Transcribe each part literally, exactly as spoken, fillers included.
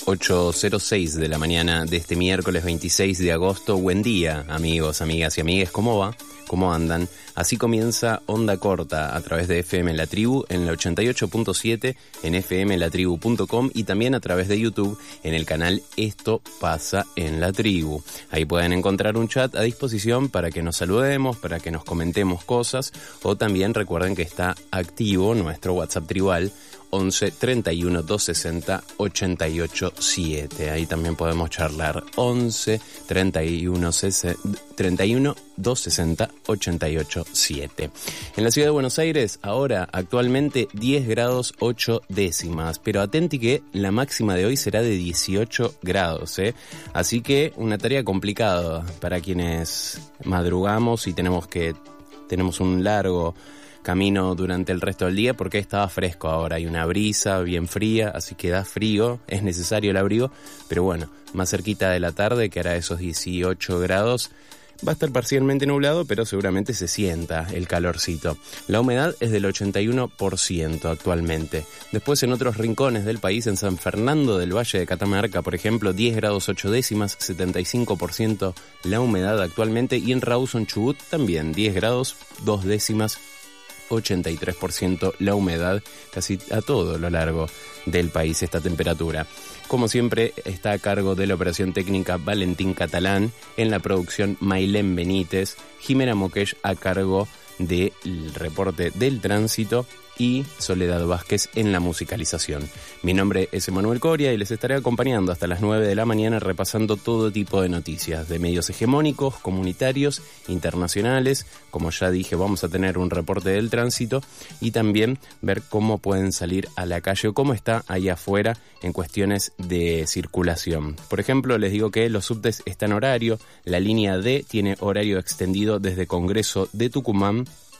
ocho cero seis de la mañana de este miércoles veintiséis de agosto. Buen día, amigos, amigas y amigues. ¿Cómo va? ¿Cómo andan? Así comienza Onda Corta a través de F M La Tribu en la ochenta y ocho punto siete, en f m la tribu punto com y también a través de YouTube en el canal Esto Pasa en la Tribu. Ahí pueden encontrar un chat a disposición para que nos saludemos, para que nos comentemos cosas, o también recuerden que está activo nuestro WhatsApp tribal once treinta y uno doscientos sesenta ochenta y ocho siete. Ahí también podemos charlar. once treinta y uno doscientos sesenta ochenta y ocho siete. En la ciudad de Buenos Aires, ahora actualmente diez grados ocho décimas, pero atenti que la máxima de hoy será de dieciocho grados, ¿eh? Así que una tarea complicada para quienes madrugamos y tenemos que tenemos un largo camino durante el resto del día, porque estaba fresco ahora, hay una brisa bien fría, así que da frío, es necesario el abrigo, pero bueno, más cerquita de la tarde, que hará esos dieciocho grados, va a estar parcialmente nublado, pero seguramente se sienta el calorcito. La humedad es del ochenta y uno por ciento actualmente. Después, en otros rincones del país, en San Fernando del Valle de Catamarca, por ejemplo, diez grados ocho décimas, setenta y cinco por ciento la humedad actualmente, y en Rawson, Chubut, también diez grados dos décimas, ochenta y tres por ciento la humedad, casi a todo lo largo del país esta temperatura. Como siempre, está a cargo de la operación técnica Valentín Catalán, en la producción Mailén Benítez, Jimena Moqueix a cargo del reporte del tránsito y Soledad Vázquez en la musicalización. Mi nombre es Emanuel Coria y les estaré acompañando hasta las nueve de la mañana repasando todo tipo de noticias de medios hegemónicos, comunitarios, internacionales. Como ya dije, vamos a tener un reporte del tránsito y también ver cómo pueden salir a la calle o cómo está ahí afuera en cuestiones de circulación. Por ejemplo, les digo que los subtes están en horario, la línea D tiene horario extendido desde Congreso de Tucumán,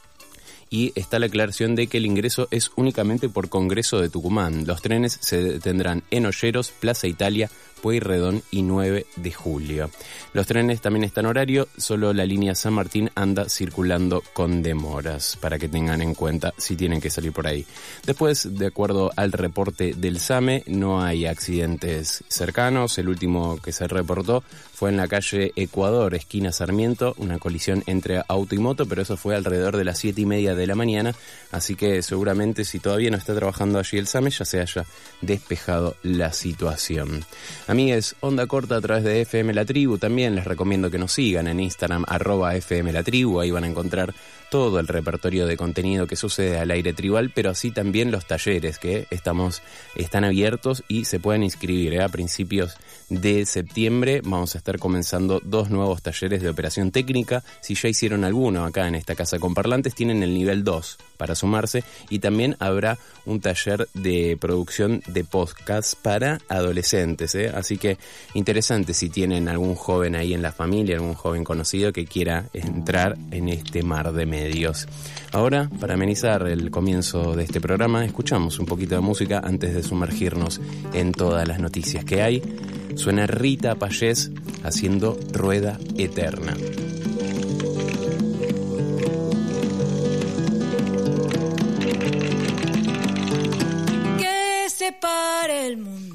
y está la aclaración de que el ingreso es únicamente por Congreso de Tucumán. Los trenes se detendrán en Olleros, Plaza Italia, Pueyrredón y nueve de julio. Los trenes también están en horario, solo la línea San Martín anda circulando con demoras, para que tengan en cuenta si tienen que salir por ahí. Después, de acuerdo al reporte del SAME, no hay accidentes cercanos. El último que se reportó fue en la calle Ecuador, esquina Sarmiento, una colisión entre auto y moto, pero eso fue alrededor de las siete y media de la mañana, así que seguramente si todavía no está trabajando allí el SAME, ya se haya despejado la situación. Amigues, Onda Corta a través de F M La Tribu, también les recomiendo que nos sigan en Instagram, arroba F M La Tribu, ahí van a encontrar todo el repertorio de contenido que sucede al aire tribal, pero así también los talleres que estamos están abiertos y se pueden inscribir, ¿eh? A principios de septiembre vamos a estar comenzando dos nuevos talleres de operación técnica. Si ya hicieron alguno acá en esta casa con parlantes, tienen el nivel dos para sumarse, y también habrá un taller de producción de podcast para adolescentes, ¿eh? Así que interesante si tienen algún joven ahí en la familia, algún joven conocido que quiera entrar en este mar de medios. Ahora, para amenizar el comienzo de este programa, escuchamos un poquito de música antes de sumergirnos en todas las noticias que hay. Suena Rita Payés haciendo Rueda Eterna. Que se pare el mundo